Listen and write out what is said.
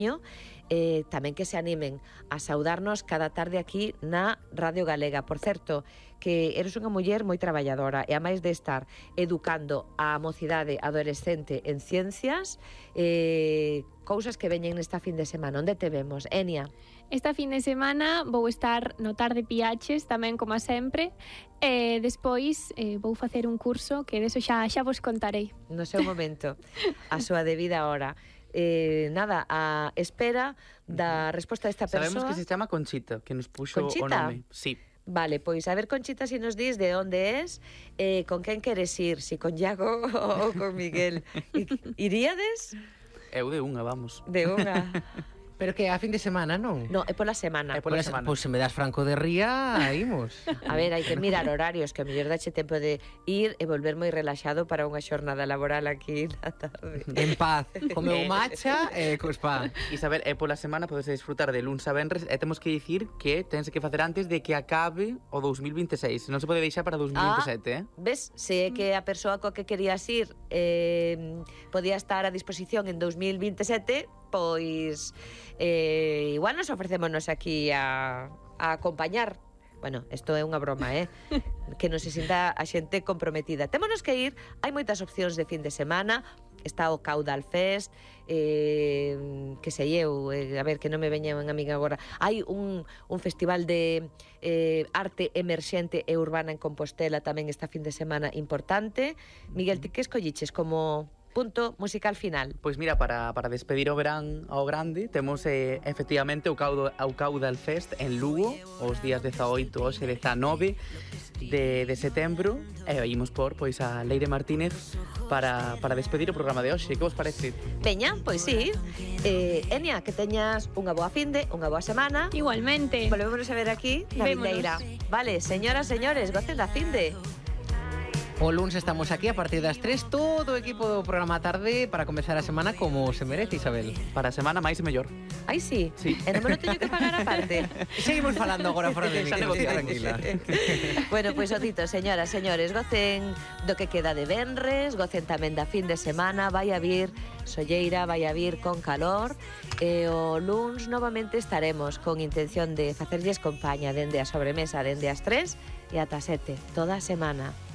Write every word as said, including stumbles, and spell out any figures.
eh, tamén que se animen a saudarnos cada tarde aquí na Radio Galega. Por certo, que eres unha muller moi traballadora e a máis de estar educando a mocidade adolescente en ciencias, eh, cousas que veñen nesta fin de semana. Onde te vemos, Enia? Esta fin de semana vou estar no Tarde Piaches, tamén como sempre, e despois eh, vou facer un curso que deso xa, xa vos contarei. No seu momento, a súa debida hora. Eh, nada, a espera da resposta desta persoa. Sabemos que se chama Conchita, que nos puxo Conchita? o nome. Sí. Vale, pois a ver, Conchita, si nos dis de onde es, eh, con quen queres ir, si con Iago ou con Miguel. Iríades? Eu de unha, vamos. De unha. Pero que a fin de semana, non? No, é pola semana. É pola Pois semana. pues, se me das franco de ría, imos. A ver, hai que mirar horarios, que a mellor dache tempo de ir e volver moi relaxado para unha xornada laboral aquí na tarde. En paz, comeu macha e cos pan. Isabel, é pola semana podes disfrutar de luns a venres e temos que dicir que tense que facer antes de que acabe o dous mil vinte e seis. Non se pode deixar para dous mil vinte e sete, ah, eh? Ves, se é que a persoa coa que querías ir eh, podía estar a disposición en dous mil vinte e sete, pois eh, igual nos ofrecémonos aquí a, a acompañar. Bueno, isto é unha broma, eh? Que non se sinta a xente comprometida. Témonos que ir, hai moitas opcións de fin de semana. Está o Caudal Fest, eh, que sei eu, eh, a ver, que non me veña unha amiga agora. Hai un, un festival de eh, arte emerxente e urbana en Compostela tamén esta fin de semana importante. Miguel, ti que escolliches como punto musical final? Pois mira, para, para despedir o verán ao grande temos eh, efectivamente o, Caudo, o Caudal Fest en Lugo os días dezaoito, hoxe dezanove de, de setembro e imos por pois a Leire Martínez para, para despedir o programa de hoxe. Que vos parece? Veña, pois sí. eh, Enia, que teñas unha boa finde, unha boa semana. Igualmente. Volvemos a ver aquí na Vémonos. vindeira. Vale, señoras, señores, gocen da finde. O lunes estamos aquí a partir das tres, todo o equipo do programa tarde para comezar a semana como se merece, Isabel. Para a semana máis e mellor. Ai, sí? Sí. E non me lo teño que pagar aparte. Seguimos falando agora fora de mí, Xa negociamos. tranquila. Bueno, pois o dito, señoras, señores, gocen do que queda de venres, gocen tamén da fin de semana, vai a vir solleira, vai a vir con calor, e o luns novamente estaremos con intención de facerlles compañía dende a sobremesa, dende as tres e ata sete, toda a semana.